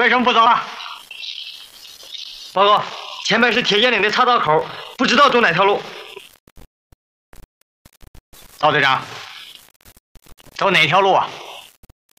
为什么不走啊？ 报告，前面是铁剑岭的岔道口，不知道走哪条路。 赵队长，走哪条路啊？